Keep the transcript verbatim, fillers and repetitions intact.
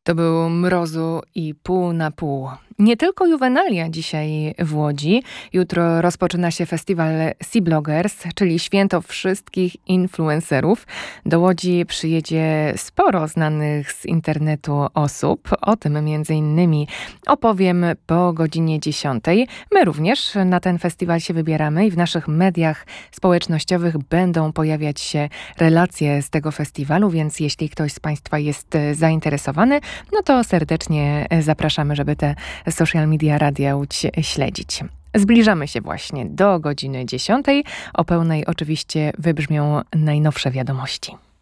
To był Mrozu i pół na pół. Nie tylko Juvenalia dzisiaj w Łodzi. Jutro rozpoczyna się festiwal Sea Bloggers, czyli święto wszystkich influencerów. Do Łodzi przyjedzie sporo znanych z internetu osób. O tym między innymi opowiem po godzinie dziesiątej. My również na ten festiwal się wybieramy i w naszych mediach społecznościowych będą pojawiać się relacje z tego festiwalu, więc jeśli ktoś z Państwa jest zainteresowany, no to serdecznie zapraszamy, żeby te social media Radia Łódź śledzić. Zbliżamy się właśnie do godziny dziesiątej. O pełnej oczywiście wybrzmią najnowsze wiadomości.